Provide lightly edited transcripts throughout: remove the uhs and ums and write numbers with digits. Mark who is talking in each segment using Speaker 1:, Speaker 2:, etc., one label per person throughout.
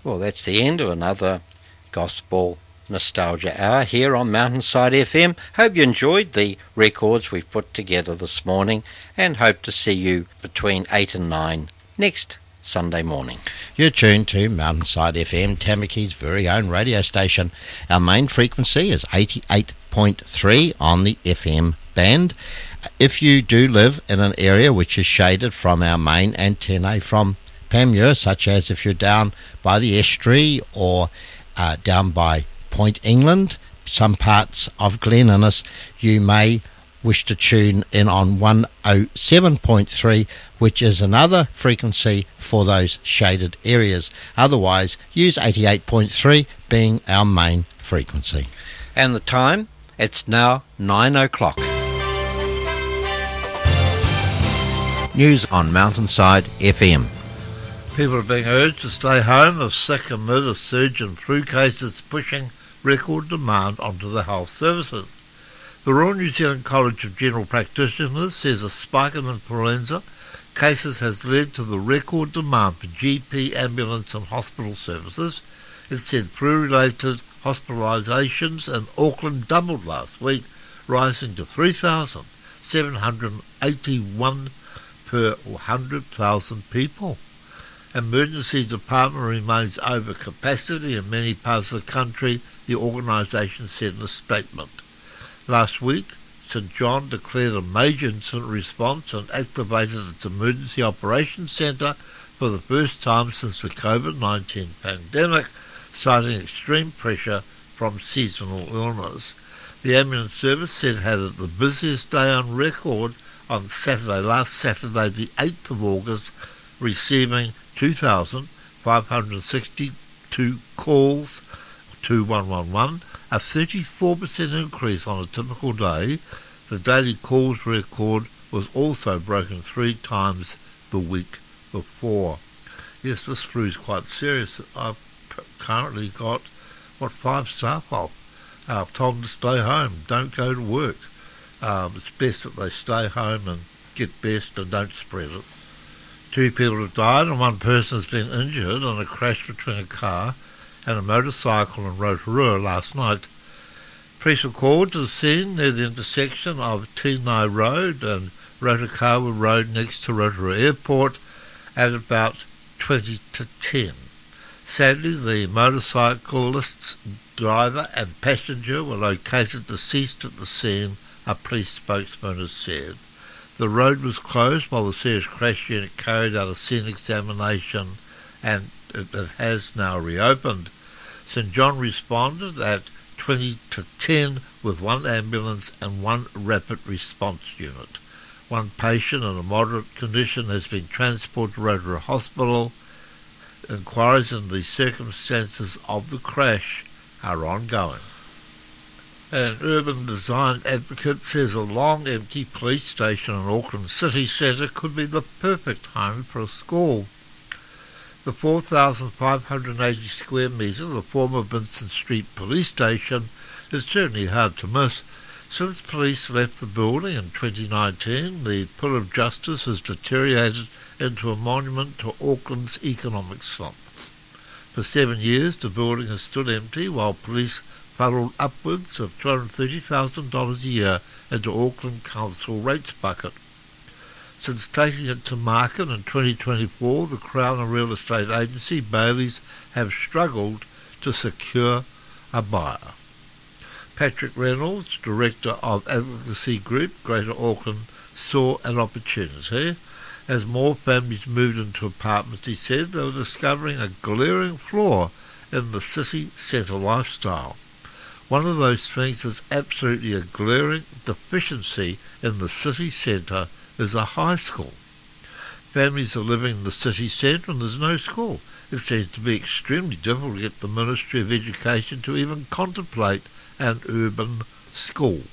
Speaker 1: Well, that's the end of another Gospel Nostalgia Hour here on Mountainside FM. Hope you enjoyed the records we've put together this morning, and hope to see you between 8 and 9 next Sunday morning.
Speaker 2: You're tuned to Mountainside FM, Tamaki's very own radio station. Our main frequency is 88.3 on the FM band. If you do live in an area which is shaded from our main antennae from Panmure, such as if you're down by the estuary or down by Point England, some parts of Glen Innes, you may wish to tune in on 107.3, which is another frequency for those shaded areas. Otherwise, use 88.3 being our main frequency.
Speaker 1: And the time? It's now 9 o'clock. News on Mountainside FM.
Speaker 3: People are being urged to stay home as sick amid a surge in flu cases pushing record demand onto the health services. The Royal New Zealand College of General Practitioners says a spike in influenza cases has led to the record demand for GP, ambulance and hospital services. It said flu-related hospitalisations in Auckland doubled last week, rising to 3,781 per 100,000 people. Emergency department remains over capacity in many parts of the country, the organisation said in a statement. Last week, St John declared a major incident response and activated its emergency operations centre for the first time since the COVID-19 pandemic, citing extreme pressure from seasonal illness. The ambulance service said it had the busiest day on record on last Saturday the 8th of August, receiving 2,562 calls to 111, a 34% increase on a typical day. The daily calls record was also broken 3 times the week before. Yes, this flu is quite serious. I've currently got, 5 staff off. I've told them to stay home, don't go to work. It's best that they stay home and get best and don't spread it. 2 people have died and 1 person has been injured in a crash between a car and a motorcycle in Rotorua last night. Police were called to the scene near the intersection of Tinai Road and Rotokawa Road next to Rotorua Airport at about 20 to 10. Sadly, the motorcyclist's driver and passenger were located deceased at the scene, a police spokesman has said. The road was closed while the serious crash unit carried out a scene examination, and it has now reopened. St John responded at 20 to 10 with 1 ambulance and 1 rapid response unit. 1 patient in a moderate condition has been transported to Rotorua Hospital. Inquiries into the circumstances of the crash are ongoing. An urban design advocate says a long empty police station in Auckland city centre could be the perfect home for a school. The 4,580 square metre, the former Vincent Street police station, is certainly hard to miss. Since police left the building in 2019, the Pool of Justice has deteriorated into a monument to Auckland's economic slump. For 7 years, the building has stood empty while police funneled upwards of $230,000 a year into Auckland Council rates bucket. Since taking it to market in 2024, the Crown and Real Estate Agency, Baileys, have struggled to secure a buyer. Patrick Reynolds, Director of Advocacy Group Greater Auckland, saw an opportunity. As more families moved into apartments, he said they were discovering a glaring flaw in the city centre lifestyle. One of those things is absolutely a glaring deficiency in the city centre is a high school. Families are living in the city centre and there's no school. It seems to be extremely difficult to get the Ministry of Education to even contemplate an urban school.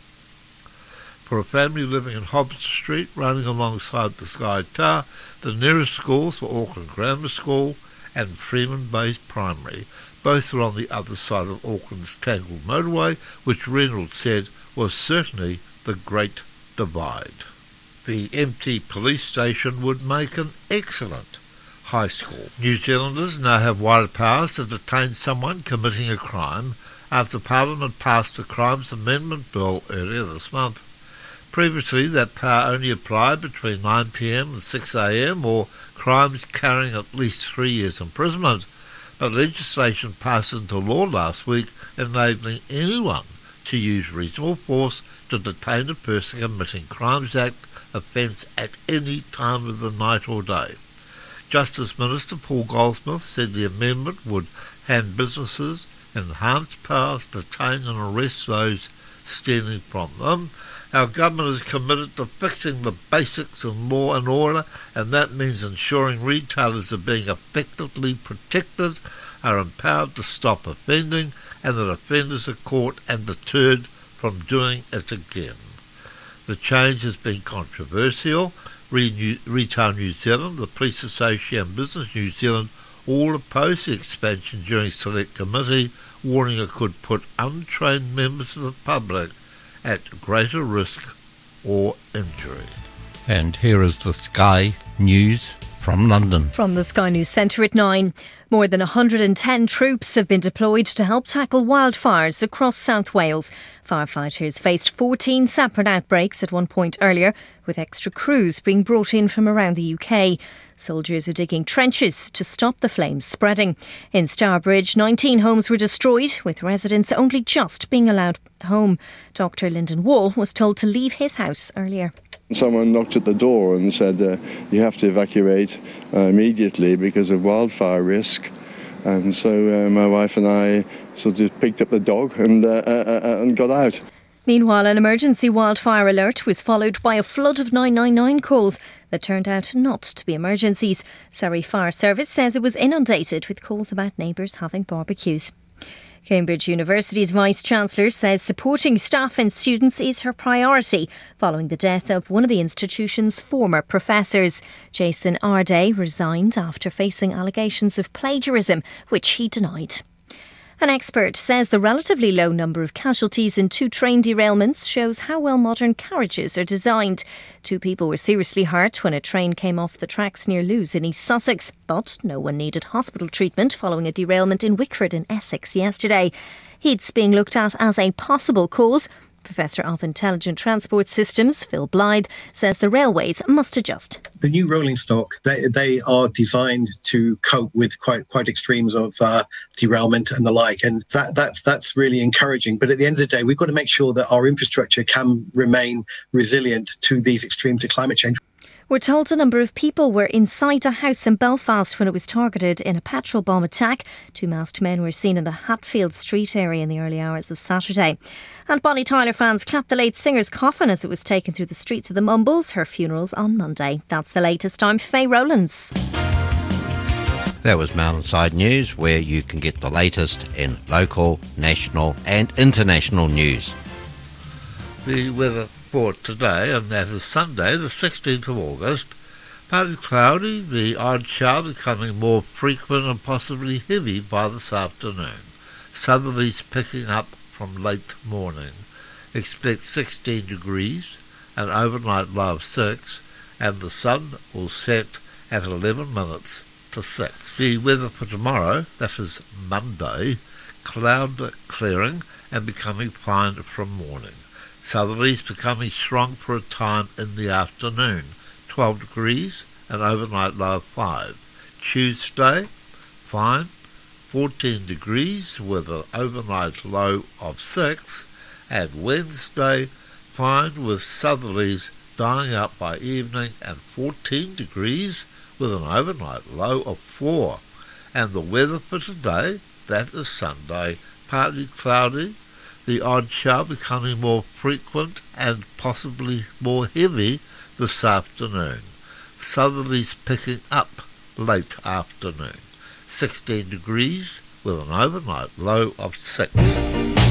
Speaker 3: For a family living in Hobson Street, running alongside the Sky Tower, the nearest schools were Auckland Grammar School and Freeman Bay Primary. Both are on the other side of Auckland's tangled motorway, which Reynolds said was certainly the Great Divide. The empty police station would make an excellent High School. New Zealanders now have wider powers to detain someone committing a crime after Parliament passed the Crimes Amendment Bill earlier this month. Previously, that power only applied between 9 p.m. and 6 a.m. or crimes carrying at least 3 years imprisonment. But legislation passed into law last week enabling anyone to use reasonable force to detain a person committing Crimes Act offence at any time of the night or day. Justice Minister Paul Goldsmith said the amendment would hand businesses enhanced powers to detain and arrest those stealing from them. Our government is committed to fixing the basics of law and order, and that means ensuring retailers are being effectively protected, are empowered to stop offending, and that offenders are caught and deterred from doing it again. The change has been controversial. Retail New Zealand, the Police Association and Business New Zealand all opposed the expansion during select committee, warning it could put untrained members of the public at greater risk or injury.
Speaker 2: And here is the Sky News from London.
Speaker 4: From the Sky News Centre at 9. More than 110 troops have been deployed to help tackle wildfires across South Wales. Firefighters faced 14 separate outbreaks at one point earlier, with extra crews being brought in from around the UK. Soldiers are digging trenches to stop the flames spreading. In Stourbridge, 19 homes were destroyed, with residents only just being allowed home. Dr. Lyndon Wall was told to leave his house earlier.
Speaker 5: Someone knocked at the door and said, you have to evacuate immediately because of wildfire risk. And so my wife and I sort of picked up the dog and got out.
Speaker 4: Meanwhile, an emergency wildfire alert was followed by a flood of 999 calls that turned out not to be emergencies. Surrey Fire Service says it was inundated with calls about neighbours having barbecues. Cambridge University's Vice-Chancellor says supporting staff and students is her priority following the death of one of the institution's former professors. Jason Arday resigned after facing allegations of plagiarism, which he denied. An expert says the relatively low number of casualties in 2 train derailments shows how well modern carriages are designed. 2 people were seriously hurt when a train came off the tracks near Lewes in East Sussex, but no one needed hospital treatment following a derailment in Wickford in Essex yesterday. Heat's being looked at as a possible cause. Professor of Intelligent Transport Systems, Phil Blythe, says the railways must adjust.
Speaker 6: The new rolling stock, they are designed to cope with quite extremes of derailment and the like, and that's really encouraging. But at the end of the day, we've got to make sure that our infrastructure can remain resilient to these extremes of climate change.
Speaker 4: We're told a number of people were inside a house in Belfast when it was targeted in a petrol bomb attack. 2 masked men were seen in the Hatfield Street area in the early hours of Saturday. And Bonnie Tyler fans clapped the late singer's coffin as it was taken through the streets of the Mumbles. Her funeral's on Monday. That's the latest. I'm Faye Rowlands.
Speaker 2: That was Mountainside News, where you can get the latest in local, national and international news.
Speaker 3: The weather for today, and that is Sunday, the 16th of August. Partly cloudy, the odd shower becoming more frequent and possibly heavy by this afternoon. Southerlies picking up from late morning. Expect 16 degrees, an overnight low of 6, and the sun will set at 11 minutes to 6. The weather for tomorrow, that is Monday, cloud clearing and becoming fine from morning. Southerlies becoming strong for a time in the afternoon, 12 degrees, an overnight low of 5. Tuesday, fine, 14 degrees with an overnight low of 6. And Wednesday, fine with southerlies dying out by evening and 14 degrees with an overnight low of 4. And the weather for today, that is Sunday, partly cloudy, the odd shower becoming more frequent and possibly more heavy this afternoon. Southerlies picking up late afternoon. 16 degrees with an overnight low of 6.